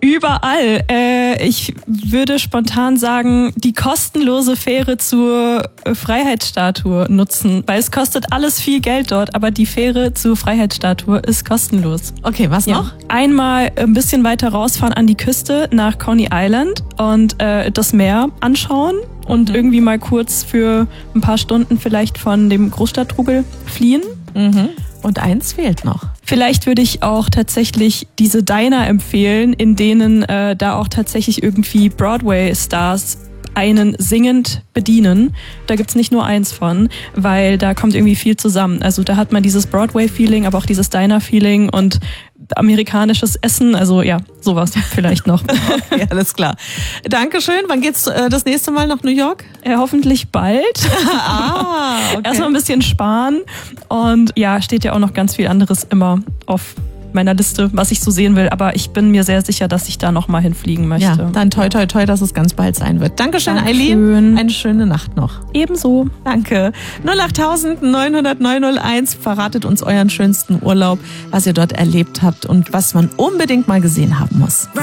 Überall. Ich würde spontan sagen, die kostenlose Fähre zur Freiheitsstatue nutzen, weil es kostet alles viel Geld dort, aber die Fähre zur Freiheitsstatue ist kostenlos. Okay, was noch? Einmal ein bisschen weiter rausfahren an die Küste nach Coney Island und das Meer anschauen und irgendwie mal kurz für ein paar Stunden vielleicht von dem Großstadttrubel fliehen. Und eins fehlt noch. Vielleicht würde ich auch tatsächlich diese Diner empfehlen, in denen da auch tatsächlich irgendwie Broadway-Stars einen singend bedienen. Da gibt's nicht nur eins von, weil da kommt irgendwie viel zusammen. Also da hat man dieses Broadway-Feeling, aber auch dieses Diner-Feeling und amerikanisches Essen. Also ja, sowas vielleicht noch. Okay, alles klar. Dankeschön. Wann geht's das nächste Mal nach New York? Hoffentlich bald. Okay. Erstmal ein bisschen sparen. Und ja, steht ja auch noch ganz viel anderes immer auf meiner Liste, was ich so sehen will. Aber ich bin mir sehr sicher, dass ich da nochmal hinfliegen möchte. Ja, dann toi, toi, toi, dass es ganz bald sein wird. Dankeschön, Eileen. Eine schöne Nacht noch. Ebenso. Danke. 08000 900 901. Verratet uns euren schönsten Urlaub, was ihr dort erlebt habt und was man unbedingt mal gesehen haben muss.